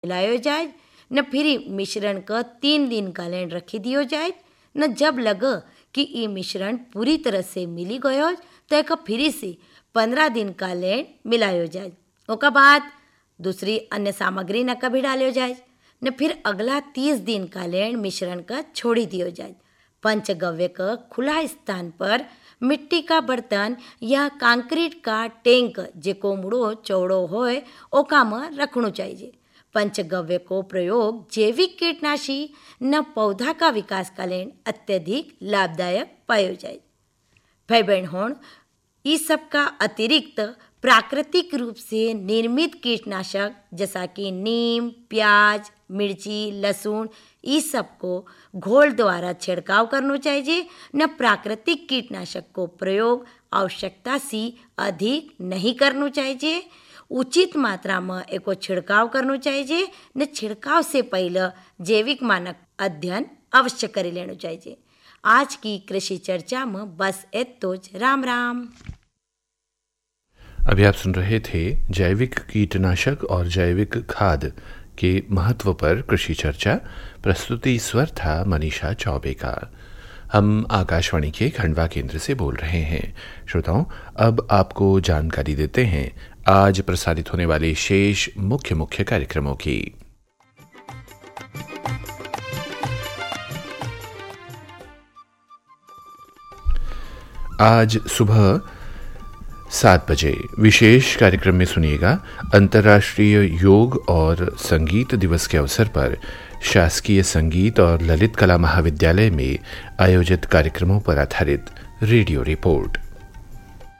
मिलायो जाए न फिर मिश्रण का 3 दिन का लेन रखी दियो जाए न जब लगे कि ये मिश्रण पूरी तरह से मिली गयो तो एक फिर से 15 दिन का लेन मिलायो जाए। ओका बाद दूसरी अन्य सामग्री न कभी डालियो जाए न फिर अगला 30 दिन का लेन मिश्रण का छोड़ी दियो जाए। पंचगव्य का खुला स्थान पर मिट्टी का बर्तन या कंक्रीट का टैंक जे कोमड़ो चौड़ो होए ओका में रखना चाहिए। पंचगव्य को प्रयोग जैविक कीटनाशी न पौधा का विकास का लेन अत्यधिक लाभदायक पायो जाए। भाई बहन होण इस सब का अतिरिक्त प्राकृतिक रूप से निर्मित कीटनाशक जैसा कि नीम, प्याज, मिर्ची, लहसुन इस सब को घोल द्वारा छिड़काव करना चाहिए न प्राकृतिक कीटनाशक को प्रयोग आवश्यकता से अधिक नहीं करना चाहिए। उचित मात्रा में एको छिड़काव करना चाहिए न छिड़काव से पहले जैविक मानक अध्ययन अवश्य कर लेना चाहिए। आज की कृषि चर्चा में बस इतना ज। राम राम। अभी आप सुन रहे थे जैविक कीटनाशक और जैविक खाद के महत्व पर कृषि चर्चा। प्रस्तुति स्वर था मनीषा चौबे का। हम आकाशवाणी के खंडवा केंद्र से बोल रहे हैं। श्रोताओं, अब आपको जानकारी देते हैं आज प्रसारित होने वाले शेष मुख्य कार्यक्रमों की। आज सुबह 7 बजे विशेष कार्यक्रम में सुनिएगा अंतर्राष्ट्रीय योग और संगीत दिवस के अवसर पर शासकीय संगीत और ललित कला महाविद्यालय में आयोजित कार्यक्रमों पर आधारित रेडियो रिपोर्ट।